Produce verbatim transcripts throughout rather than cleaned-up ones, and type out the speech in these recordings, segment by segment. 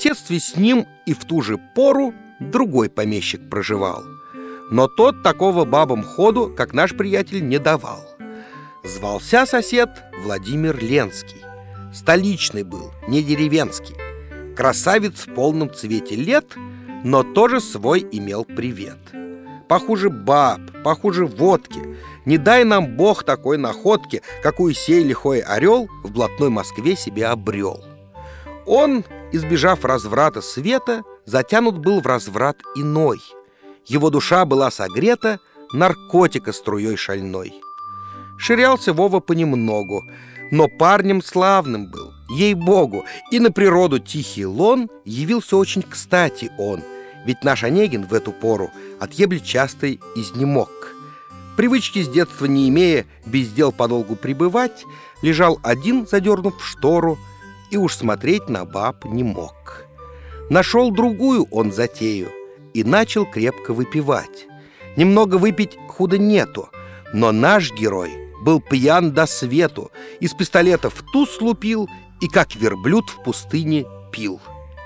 соседстве с ним и в ту же пору другой помещик проживал. Но тот такого бабам ходу, как наш приятель, не давал. Звался сосед Владимир Ленский. Столичный был, не деревенский. Красавец в полном цвете лет, но тоже свой имел привет. Похуже баб, похуже водки. Не дай нам Бог такой находки, какую сей лихой орел в блатной Москве себе обрел. Он, избежав разврата света, затянут был в разврат иной. Его душа была согрета наркотика струей шальной. Ширялся Вова понемногу, но парнем славным был, ей-богу, и на природу тихий лон явился очень кстати он, ведь наш Онегин в эту пору отъебли часто изнемог. Привычки с детства не имея без дел подолгу пребывать, лежал один, задернув штору, и уж смотреть на баб не мог. Нашел другую он затею и начал крепко выпивать. Немного выпить худо нету, но наш герой был пьян до свету, из пистолета в туз лупил и, как верблюд, в пустыне пил.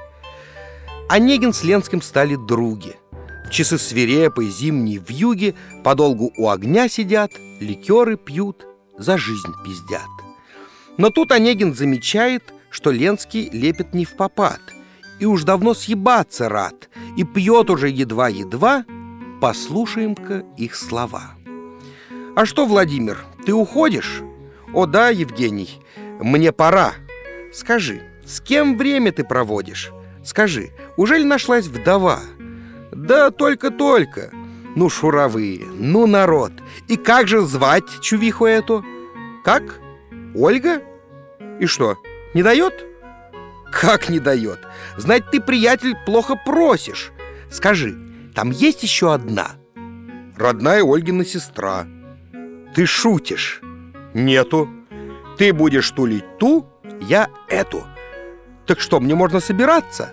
Онегин с Ленским стали други. В часы свирепой зимней вьюги подолгу у огня сидят, ликеры пьют, за жизнь пиздят. Но тут Онегин замечает, что Ленский лепит не впопад, и уж давно съебаться рад, и пьет уже едва-едва. Послушаем-ка их слова. «А что, Владимир, ты уходишь?» «О да, Евгений, мне пора. Скажи, с кем время ты проводишь? Скажи, ужели нашлась вдова?» «Да только-только. Ну, шуровые, ну, народ. И как же звать чувиху эту?» «Как? Ольга? И что, не дает?» «Как не дает? Знать, ты, приятель, плохо просишь. Скажи, там есть еще одна?» «Родная Ольгина сестра». «Ты шутишь?» «Нету. Ты будешь тулить ту, я эту. Так что, мне можно собираться?»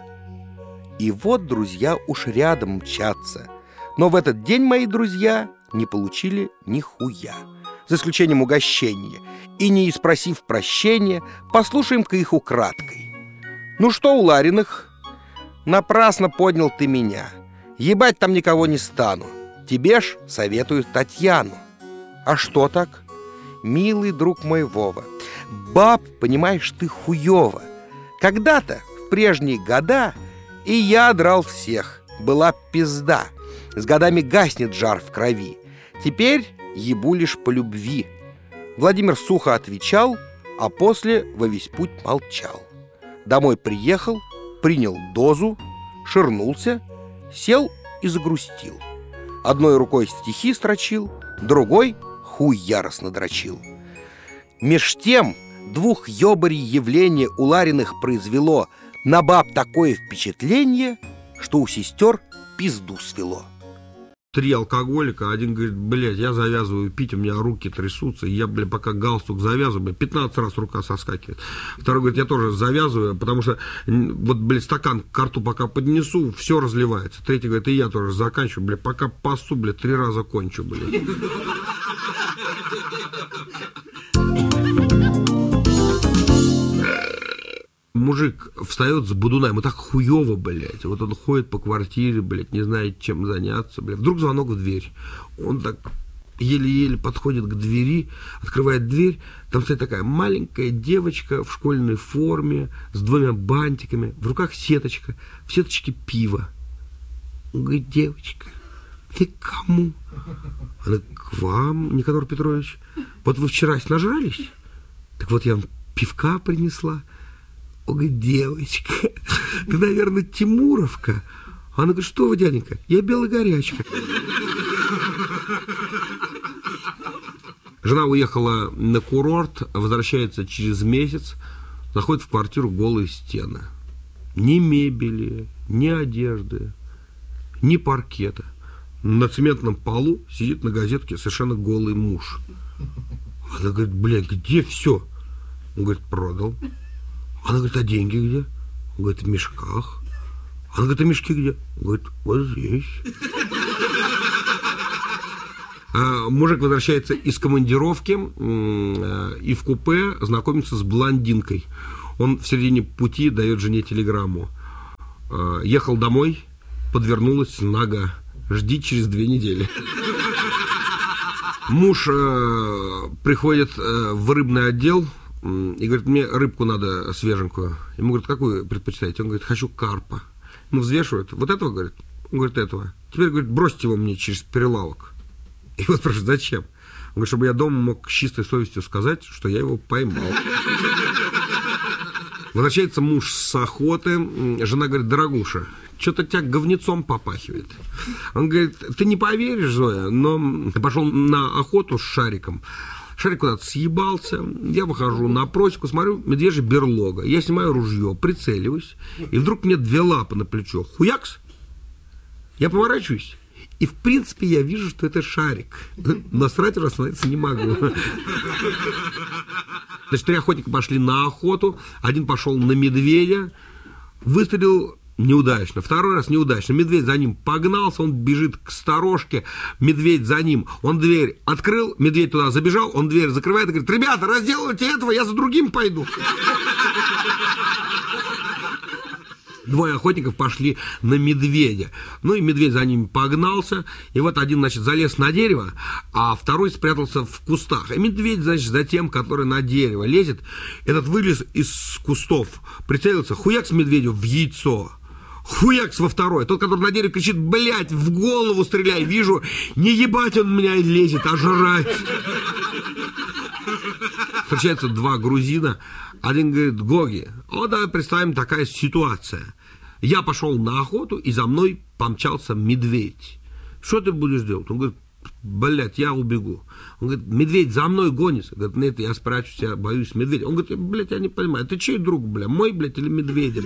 И вот друзья уж рядом мчатся. Но в этот день мои друзья не получили ни хуя, за исключением угощения. И не испросив прощения, послушаем-ка их украдкой. «Ну что у Лариных?» «Напрасно поднял ты меня. Ебать там никого не стану. Тебе ж советую Татьяну». «А что так?» «Милый друг мой Вова, баб, понимаешь, ты хуёво. Когда-то, в прежние года, и я драл всех, была пизда. С годами гаснет жар в крови. Теперь ебу лишь по любви». Владимир сухо отвечал, а после во весь путь молчал. Домой приехал, принял дозу, ширнулся, сел и загрустил. Одной рукой стихи строчил, другой хуй яростно дрочил. Меж тем двух ёбарей явление у Лариных произвело на баб такое впечатление, что у сестер пизду свело. Три алкоголика, один говорит: блядь, я завязываю пить, у меня руки трясутся, и я, блядь, пока галстук завязываю, блядь, пятнадцать раз рука соскакивает. Второй говорит: я тоже завязываю, потому что вот, блядь, стакан к рту пока поднесу, все разливается. Третий говорит: и я тоже заканчиваю, блядь, пока пасу, блядь, три раза кончу, блядь. Мужик встает с будуна, ему так хуёво, блядь. Вот он ходит по квартире, блядь, не знает, чем заняться, блядь. Вдруг звонок в дверь. Он так еле-еле подходит к двери, открывает дверь. Там стоит такая маленькая девочка в школьной форме с двумя бантиками. В руках сеточка, в сеточке пиво. Он говорит: девочка, ты к кому? Она: к вам, Никанор Петрович. Вот вы вчера нажрались? Так вот я вам пивка принесла. Он говорит: девочка, ты, наверное, Тимуровка. Она говорит: что вы, дяденька, я белая горячка. Жена уехала на курорт, возвращается через месяц, заходит в квартиру, голые стены. Ни мебели, ни одежды, ни паркета. На цементном полу сидит на газетке совершенно голый муж. Она говорит: блядь, где все? Он говорит: продал. Она говорит: а деньги где? Он говорит: в мешках. Она говорит: а мешки где? Он говорит: вот здесь. Мужик возвращается из командировки и в купе знакомится с блондинкой. Он в середине пути дает жене телеграмму: Ехал домой, подвернулась нога. Жди через две недели. Муж э, приходит э, в рыбный отдел и говорит, мне рыбку надо свеженькую. Ему говорят, какую предпочитаете? Он говорит, хочу карпа. Ему взвешивают. Вот этого, говорит? Он говорит, этого. Теперь, говорит, бросьте его мне через прилавок. И вот спрашивают, зачем? Он говорит, чтобы я дома мог с чистой совестью сказать, что я его поймал. Возвращается муж с охоты. Жена говорит, дорогуша, что-то тебя говнецом попахивает. Он говорит, ты не поверишь, Зоя, но я пошел на охоту с шариком. Шарик куда-то съебался, я выхожу на просеку, смотрю, медвежья берлога. Я снимаю ружье, прицеливаюсь, и вдруг мне две лапы на плечо. Хуякс! Я поворачиваюсь, и в принципе я вижу, что это шарик. Но срать уже остановиться не могу. Значит, три охотника пошли на охоту, один пошел на медведя, выстрелил неудачно, второй раз неудачно, медведь за ним погнался, он бежит к сторожке, медведь за ним, он дверь открыл, медведь туда забежал, он дверь закрывает и говорит, ребята, разделывайте этого, я за другим пойду. Двое охотников пошли на медведя. Ну и медведь за ними погнался. И вот один, значит, залез на дерево, а второй спрятался в кустах. И медведь, значит, за тем, который на дерево лезет, этот вылез из кустов, прицелился, хуяк с медведю в яйцо. Хуякс во второй. Тот, который на дереве кричит, блядь, в голову стреляй. Вижу, не ебать он меня лезет, а жрать. Встречаются два грузина. Один говорит, Гоги, о, давай представим такая ситуация. Я пошел на охоту, и за мной помчался медведь. Что ты будешь делать? Он говорит, блядь, я убегу. Он говорит, медведь за мной гонится. Говорит, нет, я спрячусь, я боюсь медведя. Он говорит, блядь, я не понимаю, ты чей друг, бля, мой, блядь, или медведя?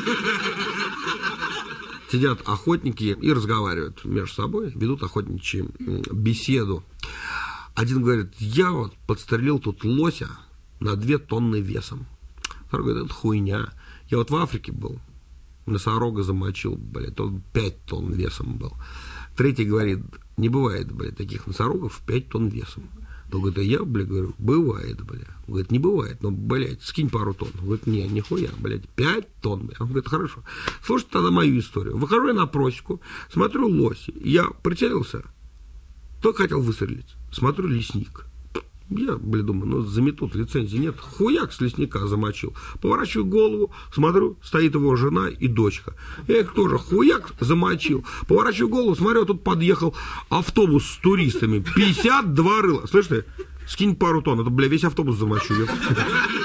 Сидят охотники и разговаривают между собой, ведут охотничью беседу. Один говорит, я вот подстрелил тут лося на две тонны весом. Второй говорит, это хуйня. Я вот в Африке был, носорога замочил, блядь, он пять тонн весом был. Третий говорит, не бывает, блядь, таких носорогов пять тонн весом. Он говорит, а я, блядь, говорю, бывает, блядь. Он говорит, не бывает, но, блядь, скинь пару тонн. Он говорит, не, нихуя, блядь, пять тонн. Он говорит, хорошо. Слушайте тогда мою историю. Выхожу я на просеку, смотрю лось. Я прицелился, только хотел выстрелить. Смотрю, лесник. Я, блядь, думаю, ну заметут, лицензии нет. Хуяк с лесника замочил. Поворачиваю голову, смотрю, стоит его жена и дочка. Я их тоже хуяк замочил. Поворачиваю голову, смотрю, тут подъехал автобус с туристами. пятьдесят два рыла. Слышь ты, скинь пару тонн, это, бля, весь автобус замочу.